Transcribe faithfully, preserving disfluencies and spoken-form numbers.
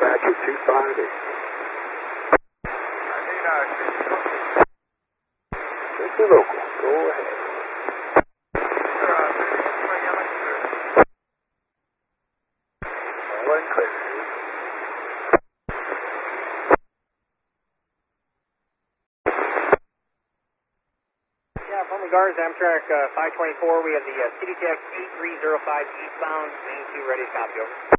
Apache two five eight. fifty local, go ahead. One clear. Yeah, from regards to Amtrak uh, five twenty-four, we have the uh, City Tech eight three zero five eastbound, main two ready to copy over.